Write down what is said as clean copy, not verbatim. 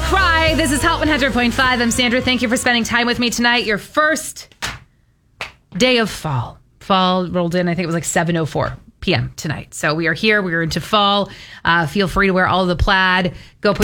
Cry. This is Hot 100.5. I'm Sandra. Thank you for spending time with me tonight. Your first day of fall. Fall rolled in, I think it was like 7:04 p.m. tonight. So we are here. We are into fall. Feel free to wear all of the plaid. Go put